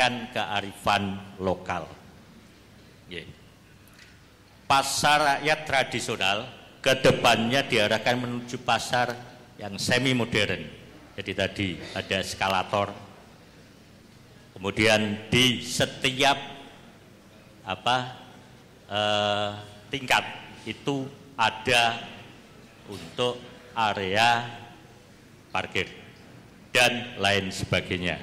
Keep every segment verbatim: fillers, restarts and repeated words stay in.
melibatkan kearifan lokal. Yeah. Pasar rakyat tradisional kedepannya diarahkan menuju pasar yang semi modern. Jadi tadi ada eskalator, kemudian di setiap apa eh, tingkat itu ada untuk area parkir dan lain sebagainya.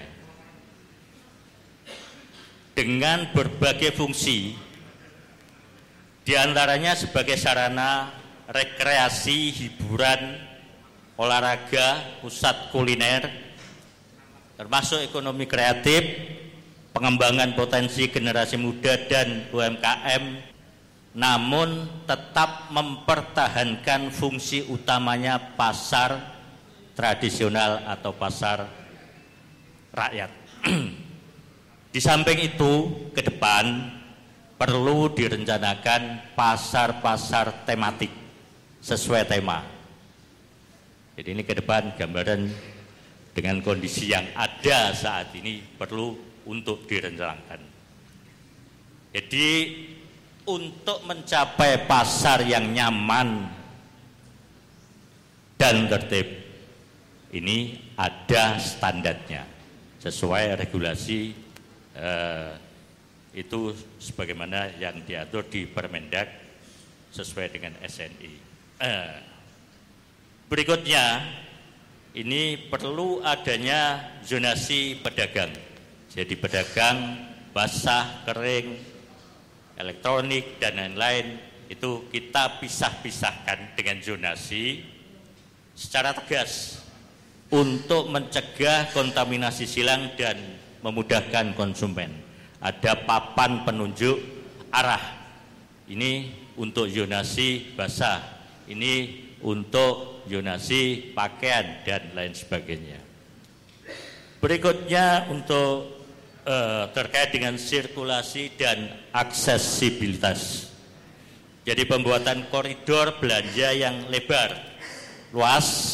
Dengan berbagai fungsi, diantaranya sebagai sarana rekreasi, hiburan, olahraga, pusat kuliner, termasuk ekonomi kreatif, pengembangan potensi generasi muda dan U M K M, namun tetap mempertahankan fungsi utamanya pasar tradisional atau pasar rakyat. Di samping itu, ke depan perlu direncanakan pasar-pasar tematik sesuai tema. Jadi ini ke depan gambaran dengan kondisi yang ada saat ini perlu untuk direncanakan. Jadi untuk mencapai pasar yang nyaman dan tertib, ini ada standarnya sesuai regulasi eh, itu sebagaimana yang diatur di Permendag sesuai dengan S N I. Eh, berikutnya ini perlu adanya zonasi pedagang. Jadi pedagang basah, kering, elektronik dan lain-lain itu kita pisah-pisahkan dengan zonasi secara tegas untuk mencegah kontaminasi silang dan memudahkan konsumen. Ada papan penunjuk arah. Ini untuk zonasi basah, ini untuk zonasi pakaian dan lain sebagainya. Berikutnya untuk eh, terkait dengan sirkulasi dan aksesibilitas. Jadi pembuatan koridor belanja yang lebar, luas,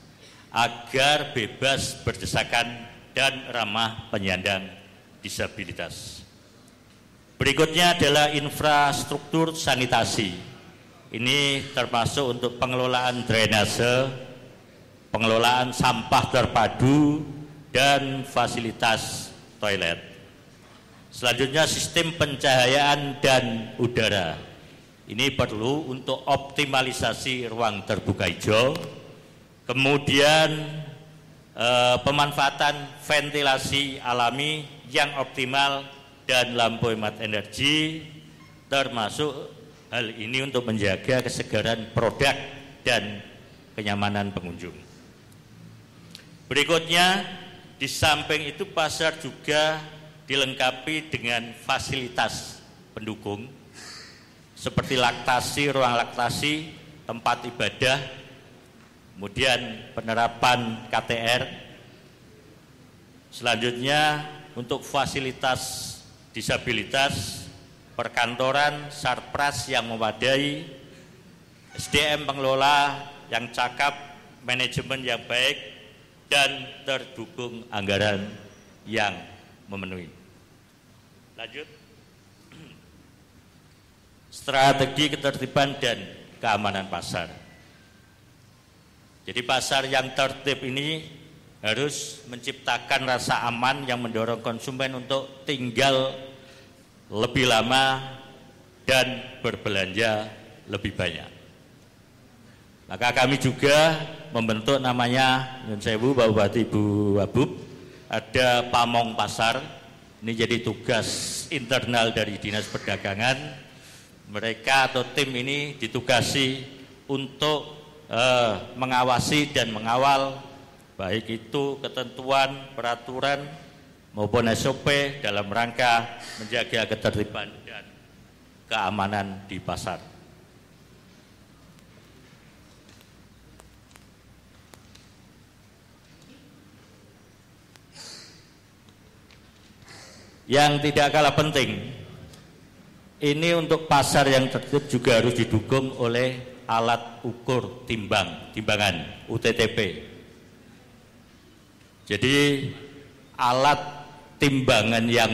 agar bebas berdesakan dan ramah penyandang disabilitas. Berikutnya adalah infrastruktur sanitasi. Ini termasuk untuk pengelolaan drainase, pengelolaan sampah terpadu, dan fasilitas toilet. Selanjutnya sistem pencahayaan dan udara. Ini perlu untuk optimalisasi ruang terbuka hijau. Kemudian eh, pemanfaatan ventilasi alami yang optimal dan lampu hemat energi, termasuk hal ini untuk menjaga kesegaran produk dan kenyamanan pengunjung. Berikutnya, di samping itu pasar juga dilengkapi dengan fasilitas pendukung seperti laktasi, ruang laktasi, tempat ibadah, kemudian penerapan K T R. Selanjutnya untuk fasilitas disabilitas, perkantoran, sarpras yang memadai, S D M pengelola yang cakap, manajemen yang baik, dan terdukung anggaran yang memenuhi. Lanjut. Strategi ketertiban dan keamanan pasar. Jadi pasar yang tertib ini harus menciptakan rasa aman yang mendorong konsumen untuk tinggal lebih lama dan berbelanja lebih banyak. Maka kami juga membentuk namanya, Nyun Sewu, Bapak Bupati Ibu Wabub, ada pamong pasar. Ini jadi tugas internal dari Dinas Perdagangan. Mereka atau tim ini ditugasi untuk eh, mengawasi dan mengawal baik itu ketentuan, peraturan maupun S O P dalam rangka menjaga ketertiban dan keamanan di pasar. Yang tidak kalah penting, ini untuk pasar yang tertib juga harus didukung oleh alat ukur timbang, timbangan U T T P. Jadi alat timbangan yang